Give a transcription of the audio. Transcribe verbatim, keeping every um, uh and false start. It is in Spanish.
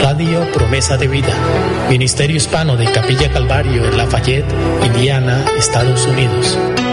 Radio Promesa de Vida, Ministerio Hispano de Capilla Calvario en Lafayette, Indiana, Estados Unidos.